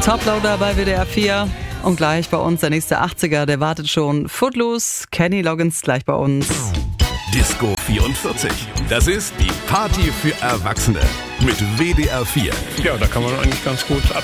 Toploader bei WDR 4 und gleich bei uns der nächste 80er, der wartet schon. Footloose, Kenny Loggins gleich bei uns. Disco 44. Das ist die Party für Erwachsene mit WDR 4. Ja, da kann man eigentlich ganz gut ab